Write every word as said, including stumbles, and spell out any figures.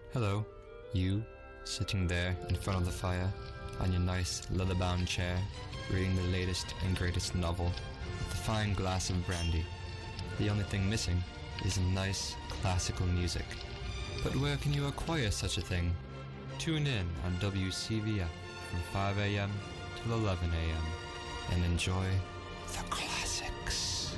Hello, you, sitting there in front of the fire, on your nice leather-bound chair, reading the latest and greatest novel, with a fine glass of brandy. The only thing missing is nice classical music. But where can you acquire such a thing? Tune in on W C V F from five a.m. till eleven a.m. and enjoy the classics.